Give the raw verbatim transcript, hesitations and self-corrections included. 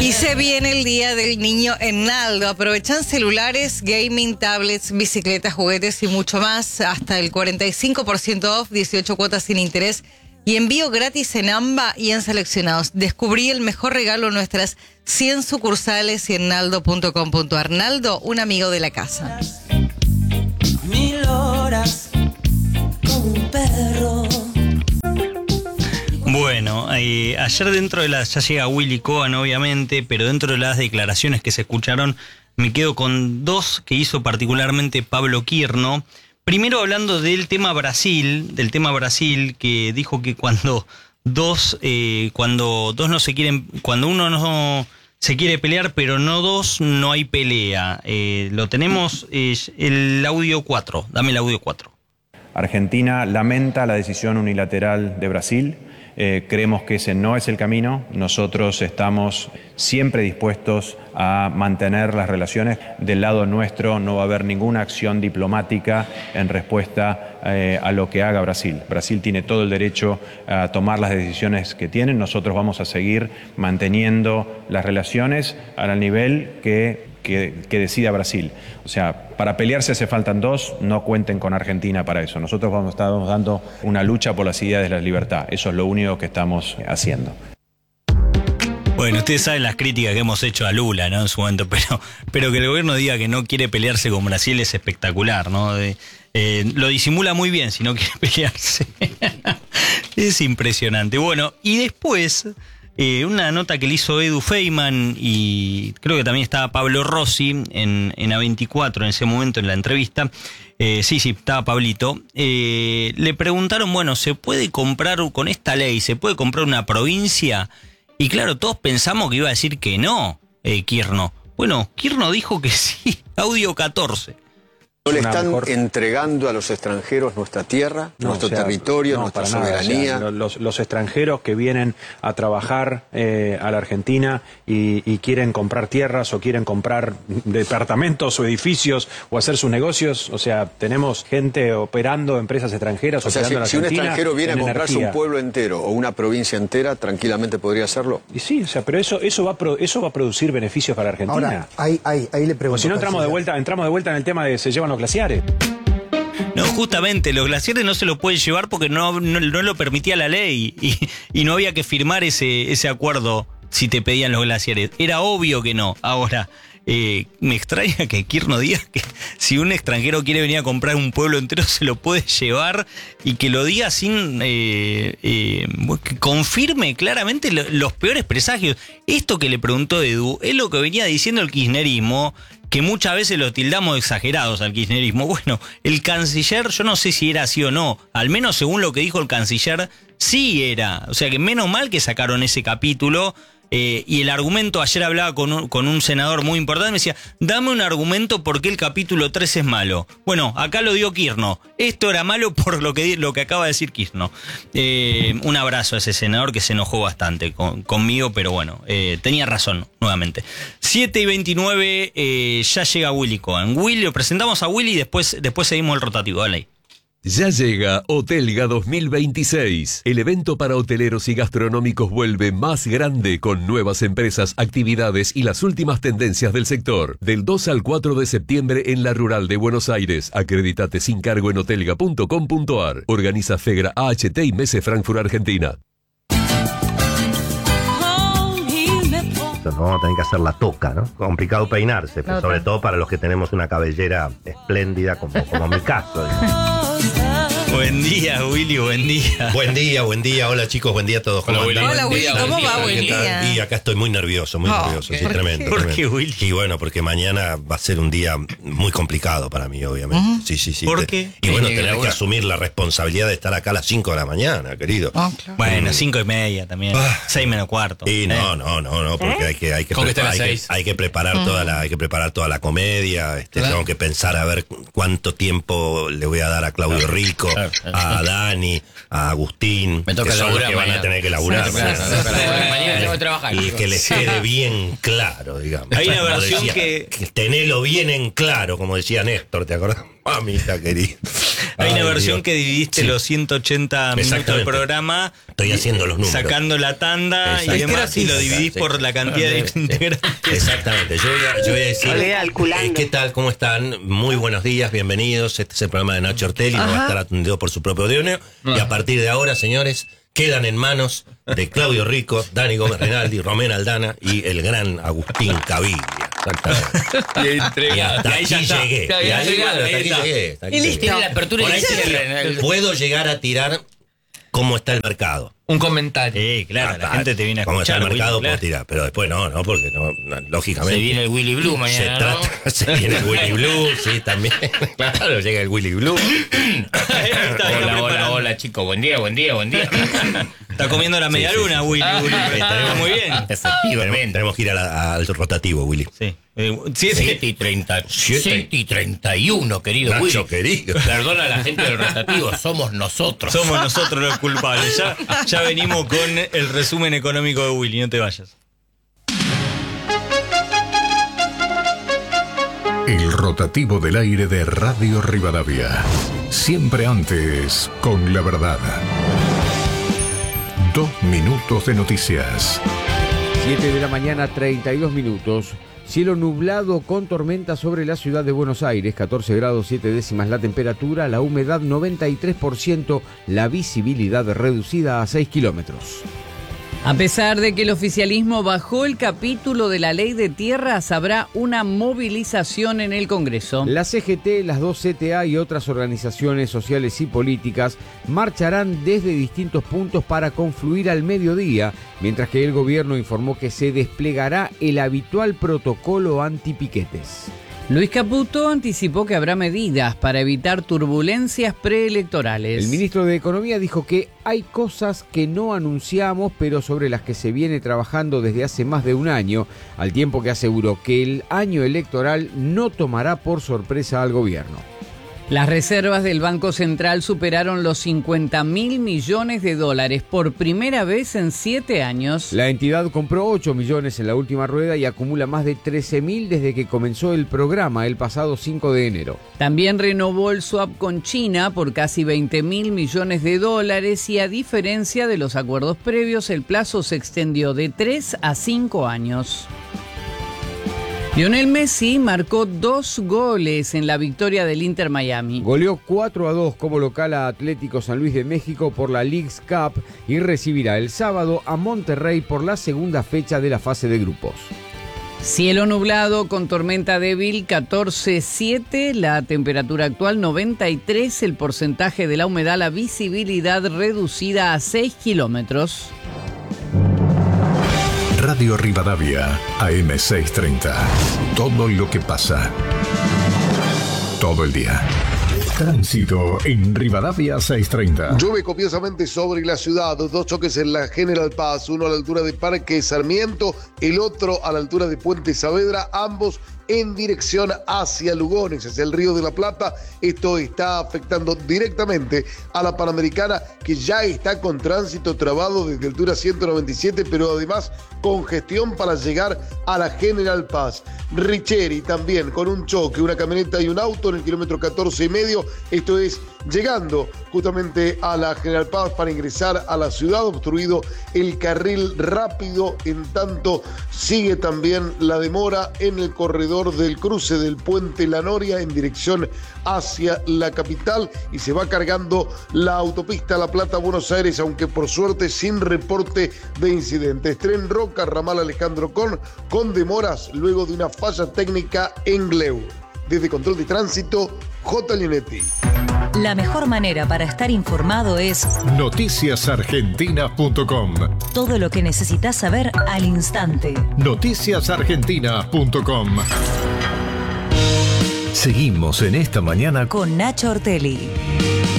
Y se viene el Día del Niño en Naldo. Aprovechan celulares, gaming, tablets, bicicletas, juguetes y mucho más. Hasta el cuarenta y cinco por ciento off, dieciocho cuotas sin interés y envío gratis en AMBA y en seleccionados. Descubrí el mejor regalo en nuestras cien sucursales y en naldo punto com punto ar. Naldo, un amigo de la casa. Mil horas como un perro. Bueno, eh, ayer dentro de las, ya llega Willy Cohen obviamente, pero dentro de las declaraciones que se escucharon, me quedo con dos que hizo particularmente Pablo Quirno. Primero hablando del tema Brasil, del tema Brasil, que dijo que cuando dos, eh, cuando dos no se quieren, cuando uno no se quiere pelear, pero no dos, no hay pelea. Eh, lo tenemos, eh, el audio cuatro, dame el audio cuatro. Argentina lamenta la decisión unilateral de Brasil. Eh, creemos que ese no es el camino. Nosotros estamos siempre dispuestos a mantener las relaciones. Del lado nuestro no va a haber ninguna acción diplomática en respuesta eh, a lo que haga Brasil. Brasil tiene todo el derecho a tomar las decisiones que tienen. Nosotros vamos a seguir manteniendo las relaciones al nivel que Que, que decida Brasil. O sea, para pelearse hace faltan dos, no cuenten con Argentina para eso. Nosotros vamos, estamos dando una lucha por las ideas de la libertad. Eso es lo único que estamos haciendo. Bueno, ustedes saben las críticas que hemos hecho a Lula, ¿no? En su momento, pero, pero que el gobierno diga que no quiere pelearse con Brasil es espectacular, ¿no? De, eh, lo disimula muy bien si no quiere pelearse. Es impresionante. Bueno, y después... Eh, una nota que le hizo Edu Feynman y creo que también estaba Pablo Rossi en, en A veinticuatro en ese momento en la entrevista. Eh, sí, sí, estaba Pablito. Eh, le preguntaron, bueno, ¿se puede comprar con esta ley, se puede comprar una provincia? Y claro, todos pensamos que iba a decir que no, eh, Quirno. Bueno, Quirno dijo que sí, audio catorce. ¿No le están mejor... entregando a los extranjeros nuestra tierra, no, nuestro o sea, territorio, no, nuestra para soberanía? Nada, o sea, los, los extranjeros que vienen a trabajar eh, a la Argentina y, y quieren comprar tierras o quieren comprar departamentos o edificios o hacer sus negocios, o sea, tenemos gente operando, empresas extranjeras o sea, operando si, en la si un Argentina. extranjero viene a comprarse energía. un pueblo entero o una provincia entera, tranquilamente podría hacerlo. Y sí, o sea, pero eso eso va a pro, eso va a producir beneficios para la Argentina. Ahora, ahí, ahí, ahí le pregunto. O si no entramos de vuelta, entramos de vuelta en el tema de se llevan los glaciares. No, justamente, los glaciares no se los pueden llevar porque no, no, no lo permitía la ley y, y no había que firmar ese, ese acuerdo si te pedían los glaciares. Era obvio que no. Ahora, eh, me extraña que Quirno diga que si un extranjero quiere venir a comprar un pueblo entero se lo puede llevar y que lo diga sin eh, eh, que confirme claramente lo, los peores presagios. Esto que le preguntó Edu es lo que venía diciendo el kirchnerismo, que muchas veces lo tildamos exagerados al kirchnerismo. Bueno, el canciller, yo no sé si era así o no, al menos según lo que dijo el canciller, sí era. O sea que menos mal que sacaron ese capítulo. Eh, y el argumento, ayer hablaba con un, con un senador muy importante, me decía, dame un argumento por qué el capítulo tres es malo. Bueno, acá lo dio Quirno. Esto era malo por lo que, lo que acaba de decir Quirno. Eh, un abrazo a ese senador que se enojó bastante con, conmigo, pero bueno, eh, tenía razón, nuevamente. siete y veintinueve, eh, ya llega Willy Cohen. Willy, lo presentamos a Willy y después, después seguimos el rotativo. Dale ahí. Ya llega Hotelga dos mil veintiséis. El evento para hoteleros y gastronómicos vuelve más grande con nuevas empresas, actividades y las últimas tendencias del sector. Del dos al cuatro de septiembre en la Rural de Buenos Aires. Acredítate sin cargo en hotelga punto com punto ar. Organiza Fegra A H T y Messe Frankfurt, Argentina. Nos vamos a tener que hacer la toca, ¿no? Complicado peinarse, pero No, sobre no. todo para los que tenemos una cabellera espléndida, como, como mi caso. ¿no? Buen día, Willy, buen día. Buen día, buen día. Hola chicos, buen día a todos. Hola, Willy. Hola, Willy, ¿cómo va? Buen ¿Qué tal? día. Y acá estoy muy nervioso, muy Oh, nervioso, sí, ¿por tremendo. qué? ¿Por tremendo. qué, Willy? Y bueno, porque mañana va a ser un día muy complicado para mí, obviamente. ¿Mm? Sí, sí, sí. ¿Por Te- qué? Y bueno, Sí, tener que bueno. asumir la responsabilidad de estar acá a las cinco de la mañana, querido. Oh, claro. Bueno, cinco y media también. Ah. Seis menos cuarto. Y Eh. no, no, no, no, porque hay que, hay que, ¿Cómo que está a preparar, las hay que, seis? hay que preparar toda la, hay que preparar toda la comedia. Este, Claro. tengo que pensar a ver cuánto tiempo le voy a dar a Claudio Claro. Rico, Claro. a Dani, a Agustín, Me toca que son los laburar que van a mañana. tener que laburar. Sí, claro, claro, claro. Mañana tengo que trabajar. Y que les quede bien claro, digamos. Hay una Como versión decía, que- Tenelo bien en claro, como decía Néstor, ¿te acordás? Mamita querida. Hay Ay, una versión Dios. que dividiste Sí. los ciento ochenta minutos del Exactamente. programa. Estoy haciendo los números. Sacando la tanda y Exacto. demás, y lo dividís Sí. por la cantidad de Sí. integrantes. Exactamente. Yo voy a, yo voy a decir, eh, ¿qué tal? ¿Cómo están? Muy buenos días, bienvenidos. Este es el programa de Nacho Ortelli, no va a estar atendido por su propio audio. Y a partir de ahora, señores, quedan en manos de Claudio Rico, Dani Gómez Reinaldi, Romén Aldana y el gran Agustín Caviglia. Exactamente. Y entregado. Hasta Y ahí ya aquí está. llegué. Claro, Y ya ahí, llegado, bueno, hasta ahí aquí está. llegué. hasta aquí Y llegué. listo. Tiene la apertura Por y ahí el cierre. sí, El- puedo llegar a tirar cómo está el mercado. Un comentario. Sí, claro, la Ah, gente te viene a cómo está escuchar. el mercado, Willy, puedo claro. tirar. Pero después no, no, porque no, no, lógicamente. Se viene el Willy Blue Se mañana, ¿no? trata, se viene el Willy Blue, sí, también. Claro, llega el Willy Blue. Está, está Hola, hola, preparando. hola, chicos. Buen día, buen día, buen día. Está comiendo la media Sí, sí, luna, sí. Willy. Willy. Está muy bien. Efectivamente. Tenemos que ir a la- al rotativo, Willy. Sí. Eh, siete. siete y treinta. Siete. siete y treinta y uno, querido Nacho, Willy. querido. Perdona a la gente del rotativo, somos nosotros. Somos nosotros los culpables. Ya, ya venimos con el resumen económico de Willy, no te vayas. El rotativo del aire de Radio Rivadavia. Siempre antes, con la verdad. Dos minutos de noticias. siete de la mañana, treinta y dos minutos. Cielo nublado con tormenta sobre la ciudad de Buenos Aires, catorce grados siete décimas la temperatura, la humedad noventa y tres por ciento, la visibilidad reducida a seis kilómetros. A pesar de que el oficialismo bajó el capítulo de la ley de tierras, habrá una movilización en el Congreso. La C G T, las dos C T A y otras organizaciones sociales y políticas marcharán desde distintos puntos para confluir al mediodía, mientras que el gobierno informó que se desplegará el habitual protocolo antipiquetes. Luis Caputo anticipó que habrá medidas para evitar turbulencias preelectorales. El ministro de Economía dijo que hay cosas que no anunciamos, pero sobre las que se viene trabajando desde hace más de un año, al tiempo que aseguró que el año electoral no tomará por sorpresa al gobierno. Las reservas del Banco Central superaron los cincuenta mil millones de dólares por primera vez en siete años. La entidad compró ocho millones en la última rueda y acumula más de trece mil desde que comenzó el programa el pasado cinco de enero. También renovó el swap con China por casi veinte mil millones de dólares y, a diferencia de los acuerdos previos, el plazo se extendió de tres a cinco años. Lionel Messi marcó dos goles en la victoria del Inter Miami. Goleó cuatro a dos como local a Atlético San Luis de México por la Leagues Cup y recibirá el sábado a Monterrey por la segunda fecha de la fase de grupos. Cielo nublado con tormenta débil, catorce siete, la temperatura actual noventa y tres, el porcentaje de la humedad, la visibilidad reducida a seis kilómetros. Radio Rivadavia, A M seiscientos treinta. Todo lo que pasa. Todo el día. Tránsito en Rivadavia seiscientos treinta. Llueve copiosamente sobre la ciudad. Dos choques en la General Paz, uno a la altura de Parque Sarmiento, el otro a la altura de Puente Saavedra, ambos en dirección hacia Lugones, hacia el Río de la Plata. Esto está afectando directamente a la Panamericana, que ya está con tránsito trabado desde altura ciento noventa y siete, pero además congestión para llegar a la General Paz. Richeri también con un choque, una camioneta y un auto en el kilómetro catorce y medio. Esto es llegando justamente a la General Paz para ingresar a la ciudad, obstruido el carril rápido. En tanto sigue también la demora en el corredor del cruce del puente La Noria en dirección hacia la capital, y se va cargando la autopista La Plata-Buenos Aires, aunque por suerte sin reporte de incidentes. Tren Roca, ramal Alejandro Con, con demoras luego de una falla técnica en Gleu. Desde Control de Tránsito, J. Linetti. La mejor manera para estar informado es noticias argentina punto com. todo lo que necesitas saber al instante. noticias argentina punto com. Seguimos en esta mañana Con Nacho Ortelli.